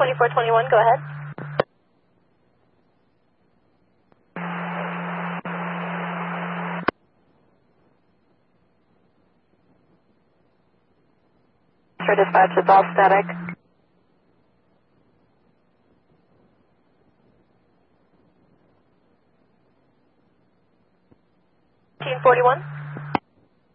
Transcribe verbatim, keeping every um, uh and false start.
twenty-four twenty-one, go ahead. For dispatch, it's all static. fifteen forty-one.